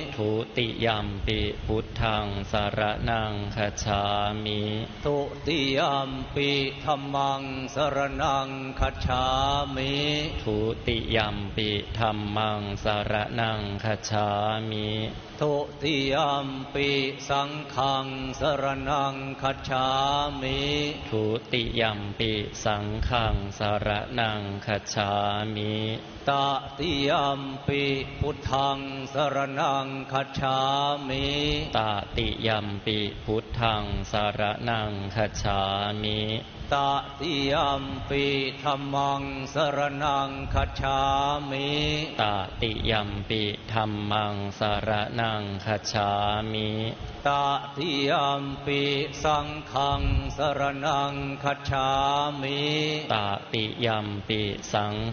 ทุติยัมปิพุทธังสรณังคัจฉามิทุติยัมปิธัมมังสรณังคัจฉามิทุติยัมปิธัมมังสรณังคัจฉามิทุติยัมปิสังฆังสรณังคัจฉามิทุติยัมปิสังฆังสรณังคัจฉามิตติยัมปิพุทธังสรณังคัจฉามิตติยัมปิพุทธังสรณังคัจฉามิตติยัมปิธัมมังสรณังคัจฉามิตติยัมปิธัมมังสรณังคัจฉามิตติยัมปิสังฆังสรณังคัจฉามิตติยัมปิสัง